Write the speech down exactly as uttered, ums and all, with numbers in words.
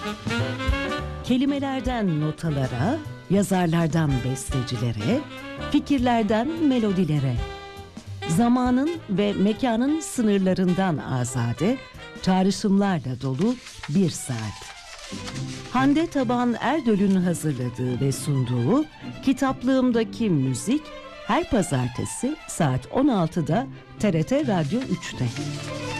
Kelimelerden notalara, yazarlardan bestecilere, fikirlerden melodilere, zamanın ve mekanın sınırlarından azade, çağrışımlarla dolu bir saat. Hande Taban Erdöl'ün hazırladığı ve sunduğu Kitaplığımdaki Müzik her pazartesi saat on altıda T R T Radyo üçte.